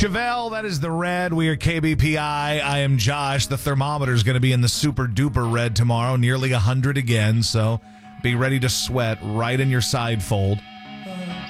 Javelle, that is the red. We are KBPI. I am Josh. The thermometer is going to be in the super duper red tomorrow, nearly 100 again. So be ready to sweat right in your side fold.